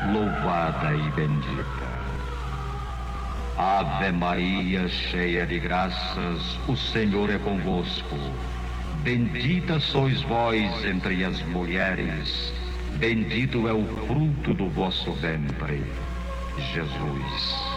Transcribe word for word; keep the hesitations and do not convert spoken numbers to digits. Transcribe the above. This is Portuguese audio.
louvada e bendita. Ave Maria, cheia de graças, o Senhor é convosco. Bendita sois vós entre as mulheres, bendito é o fruto do vosso ventre, Jesus.